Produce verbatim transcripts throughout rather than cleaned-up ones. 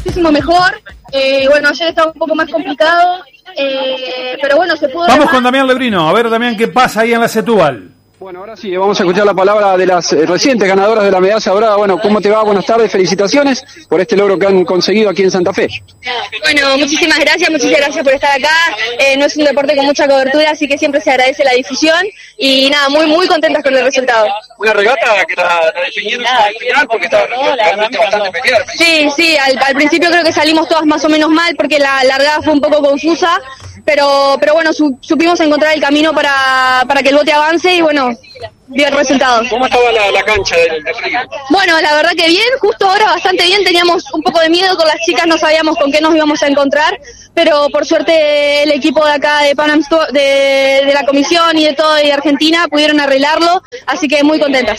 muchísimo mejor. Eh, bueno, ayer estaba un poco más complicado, eh, pero bueno, se pudo... Vamos con Damián Lebrino, a ver, Damián, ¿qué pasa ahí en la Setúbal? Bueno, ahora sí, vamos a escuchar la palabra de las eh, recientes ganadoras de la medalla dorada. Bueno, ¿cómo te va? Buenas tardes, felicitaciones por este logro que han conseguido aquí en Santa Fe. Bueno, muchísimas gracias, muchísimas gracias por estar acá. Eh, no es un deporte con mucha cobertura, así que siempre se agradece la difusión y nada, muy muy contentas con el resultado. Una regata que la, la definieron al final porque estaba realmente bastante peleada. Sí, sí, al, al principio creo que salimos todas más o menos mal porque la largada fue un poco confusa. Pero pero bueno, su, supimos encontrar el camino para, para que el bote avance y bueno, dio el resultado. ¿Cómo estaba la, la cancha del de frío? Bueno, la verdad que bien, justo ahora bastante bien, teníamos un poco de miedo con las chicas, no sabíamos con qué nos íbamos a encontrar, pero por suerte el equipo de acá de Panam de, de la comisión y de todo de Argentina pudieron arreglarlo, así que muy contentas.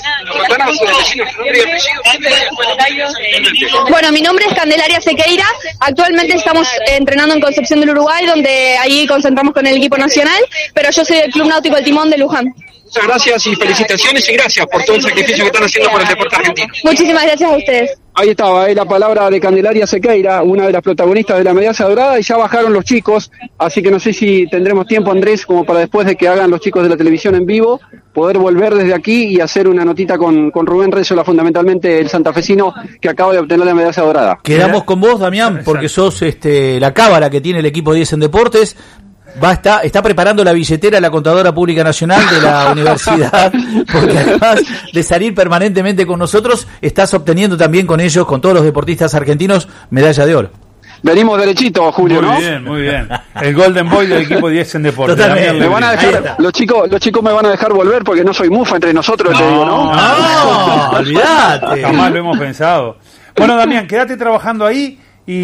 Bueno, mi nombre es Candelaria Sequeira, actualmente estamos entrenando en Concepción del Uruguay, donde ahí concentramos con el equipo nacional, pero yo soy del Club Náutico El Timón de Luján. Muchas gracias y felicitaciones y gracias por todo el sacrificio que están haciendo por el deporte argentino. Muchísimas gracias a ustedes. Ahí estaba, ahí la palabra de Candelaria Sequeira, una de las protagonistas de la medalla dorada, y ya bajaron los chicos, así que no sé si tendremos tiempo, Andrés, como para después de que hagan los chicos de la televisión en vivo, poder volver desde aquí y hacer una notita con, con Rubén Rezola, fundamentalmente el santafesino que acaba de obtener la medalla dorada. Quedamos con vos, Damián, porque sos este la cábala que tiene el equipo diez en Deportes. Va a estar, está preparando la billetera de la Contadora Pública Nacional de la universidad, porque además de salir permanentemente con nosotros, estás obteniendo también con ellos, con todos los deportistas argentinos, medalla de oro. Venimos derechito, Julio, muy ¿no? Muy bien, muy bien. El Golden Boy del equipo diez en Deportes. Me van a dejar, los chicos, los chicos me van a dejar volver porque no soy mufa entre nosotros, no, te digo, ¿no? No, olvídate. Jamás lo hemos pensado. Bueno, Damián, quédate trabajando ahí.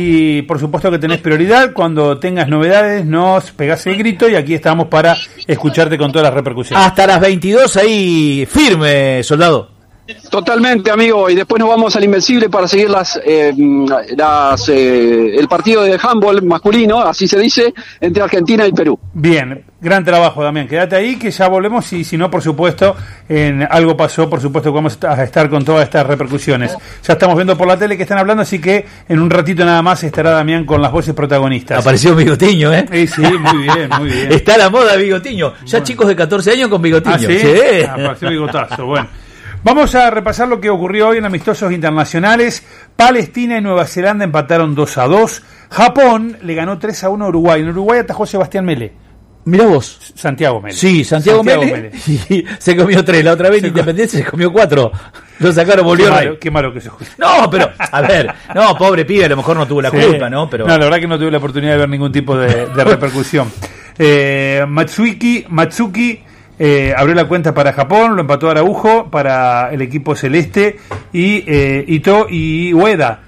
Y por supuesto que tenés prioridad. Cuando tengas novedades nos pegás el grito y aquí estamos para escucharte con todas las repercusiones. Hasta las veintidós ahí firme, soldado. Totalmente, amigo, y después nos vamos al Invencible para seguir las, eh, las eh, el partido de handball masculino, así se dice, entre Argentina y Perú. Bien, gran trabajo, Damián, quédate ahí que ya volvemos y si no, por supuesto, en algo pasó, por supuesto que vamos a estar con todas estas repercusiones. Ya estamos viendo por la tele que están hablando, así que en un ratito nada más estará Damián con las voces protagonistas. Apareció Bigotiño, ¿eh? Sí, sí, muy bien, muy bien. Está la moda Bigotiño, ya bueno. Chicos de catorce años con Bigotiño. ¿Ah, sí? Sí. Apareció Bigotazo, bueno. Vamos a repasar lo que ocurrió hoy en amistosos internacionales. Palestina y Nueva Zelanda empataron dos a dos. Japón le ganó tres a uno a Uruguay. En Uruguay atajó Sebastián Mele. Mirá vos. Santiago Mele. Sí, Santiago, Santiago Mele. Mele. Y se comió tres. La otra vez en Independencia se comió cuatro. Lo sacaron, volvió. Qué malo, qué malo que se juega. No, pero, a ver, no, pobre pibe, a lo mejor no tuvo la sí. culpa, ¿no? Pero... No, la verdad que no tuve la oportunidad de ver ningún tipo de, de repercusión. Eh, Matsuki, Matsuki Eh, abrió la cuenta para Japón, lo empató Araujo para el equipo celeste y eh, Ito y Ueda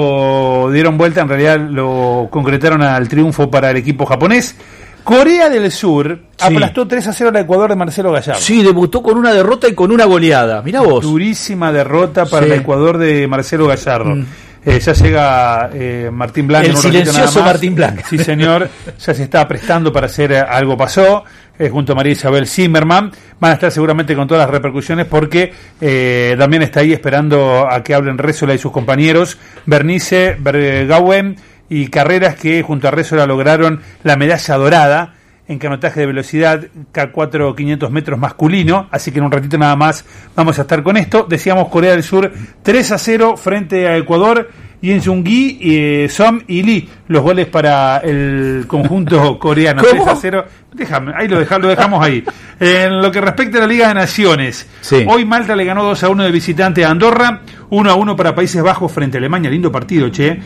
lo dieron vuelta, en realidad lo concretaron al triunfo para el equipo japonés. Corea del Sur sí. aplastó tres a cero al Ecuador de Marcelo Gallardo. Sí, debutó con una derrota y con una goleada, mirá vos. Durísima derrota para sí. el Ecuador de Marcelo Gallardo. Mm. Eh, ya llega eh, Martín Blanc. El silencioso Martín Blanc. Sí, señor. Ya se está prestando para hacer eh, Algo Pasó, eh, junto a María Isabel Zimmerman. Van a estar seguramente con todas las repercusiones porque eh, también está ahí esperando a que hablen Rezola y sus compañeros, Bernice, Bergauen y Carreras, que junto a Rezola lograron la medalla dorada en canotaje de velocidad K cuatro quinientos metros masculino, así que en un ratito nada más vamos a estar con esto. Decíamos Corea del Sur tres a cero frente a Ecuador, y en Jung-gi, eh, Som y Lee los goles para el conjunto coreano. ¿Cómo? tres a cero. Déjame, ahí lo dejamos, lo dejamos ahí. En lo que respecta a la Liga de Naciones, sí. hoy Malta le ganó dos a uno de visitante a Andorra, uno a uno para Países Bajos frente a Alemania, lindo partido, che.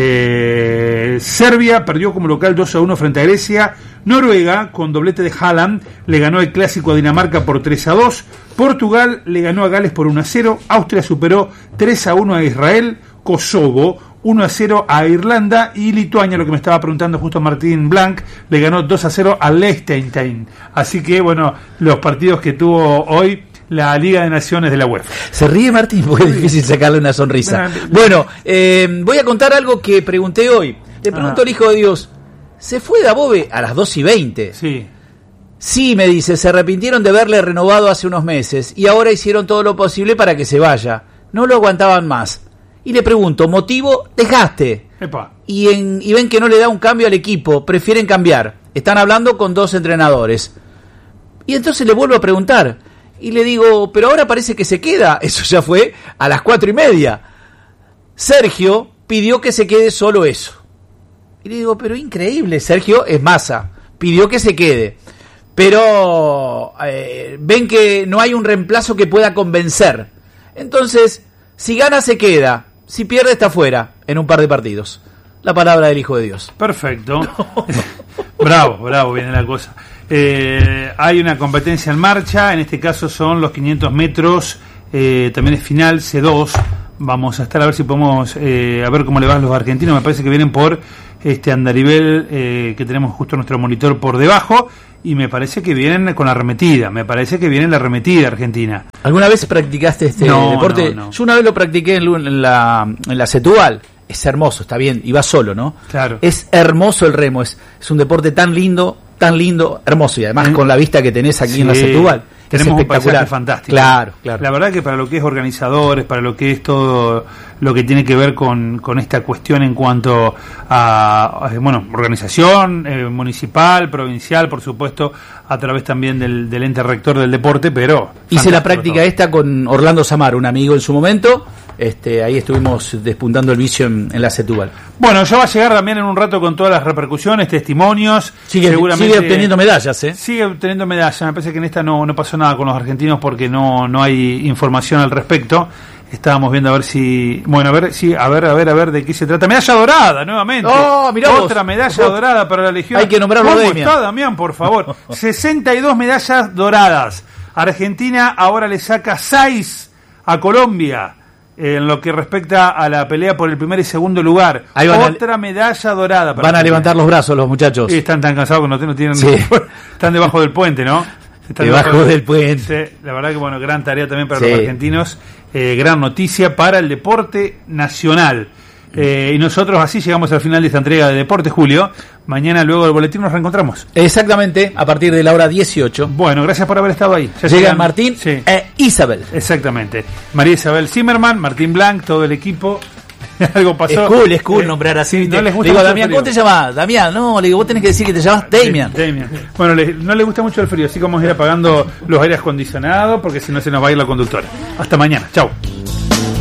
Eh, Serbia perdió como local dos a uno frente a Grecia. Noruega, con doblete de Haaland, le ganó el clásico a Dinamarca por tres a dos. Portugal le ganó a Gales por uno a cero. Austria superó tres a uno a Israel. Kosovo uno a cero a Irlanda, y Lituania, lo que me estaba preguntando justo Martín Blanc, le ganó dos a cero a Liechtenstein. Así que, bueno, los partidos que tuvo hoy la Liga de Naciones de la UEFA. Se ríe Martín porque es difícil sacarle una sonrisa. Bueno, eh, voy a contar algo que pregunté hoy. Le pregunto ah. al Hijo de Dios, ¿se fue Dabove a las dos y veinte? Sí. Sí, me dice, se arrepintieron de haberle renovado hace unos meses y ahora hicieron todo lo posible para que se vaya. No lo aguantaban más. Y le pregunto, motivo, desgaste. Epa. Y, en, y ven que no le da un cambio al equipo, prefieren cambiar. Están hablando con dos entrenadores. Y entonces le vuelvo a preguntar. Y le digo, pero ahora parece que se queda. Eso ya fue a las cuatro y media. Sergio pidió que se quede solo eso. Y le digo, pero increíble, Sergio es Massa. Pidió que se quede. Pero eh, ven que no hay un reemplazo que pueda convencer. Entonces, si gana se queda. Si pierde está fuera en un par de partidos. La palabra del Hijo de Dios. Perfecto. Bravo, bravo, viene la cosa. Eh, hay una competencia en marcha, en este caso son los quinientos metros, eh, también es final C dos. Vamos a estar a ver si podemos eh, a ver cómo le van los argentinos. Me parece que vienen por este andarivel eh, que tenemos justo nuestro monitor por debajo, y me parece que vienen con la arremetida, me parece que viene la arremetida argentina. ¿Alguna vez practicaste este no, deporte? No, no. Yo una vez lo practiqué en, en la en la Setúbal. Es hermoso, está bien, y va solo, ¿no? Claro. Es hermoso el remo, es, es un deporte tan lindo, tan lindo, hermoso, y además ¿Eh? con la vista que tenés aquí sí, en la Setúbal. Tenemos un paisaje fantástico. Claro, claro. La verdad que para lo que es organizadores, para lo que es todo lo que tiene que ver con, con esta cuestión en cuanto a, a bueno, organización eh, municipal, provincial, por supuesto, a través también del, del ente rector del deporte, pero... Hice la práctica todo. esta con Orlando Samar, un amigo en su momento. Este, ahí estuvimos despuntando el vicio en, en la Setúbal. Bueno, ya va a llegar también en un rato con todas las repercusiones, testimonios. Sigue, seguramente, sigue obteniendo medallas, ¿eh? Sigue obteniendo medallas. Me parece que en esta no, no pasó nada con los argentinos porque no, no hay información al respecto. Estábamos viendo a ver si... Bueno, a ver, si, a ver, a ver, a ver de qué se trata. Medalla dorada, nuevamente. Oh, mirá Otra vos. medalla dorada para la Legión. Hay que nombrarlo, ¿Cómo Damián? está, Damián, por favor? sesenta y dos medallas doradas. Argentina ahora le saca seis a Colombia. En lo que respecta a la pelea por el primer y segundo lugar. Ahí van Otra a, medalla dorada. Para van a levantar los brazos los muchachos. Y están tan cansados que no, no tienen... Sí. Están debajo del puente, ¿no? Están debajo, debajo del puente. Sí, la verdad que, bueno, gran tarea también para sí. los argentinos. Eh, gran noticia para el deporte nacional. Eh, y nosotros así llegamos al final de esta entrega de Deportes, Julio. Mañana, luego del boletín, nos reencontramos. Exactamente, a partir de la hora dieciocho. Bueno, gracias por haber estado ahí. Ya llegan, llegan Martín sí. e Isabel. Exactamente. María Isabel Zimmerman, Martín Blanc, todo el equipo. Algo pasó. Es cool, es cool eh, nombrar así. No les gusta le digo, Damián, ¿cómo te llamás? Damián, no, le digo, vos tenés que decir que te llamás Damian. Sí, Damian. Bueno, le, no le gusta mucho el frío, así como ir apagando los aires acondicionados, porque si no se nos va a ir la conductora. Hasta mañana, chau.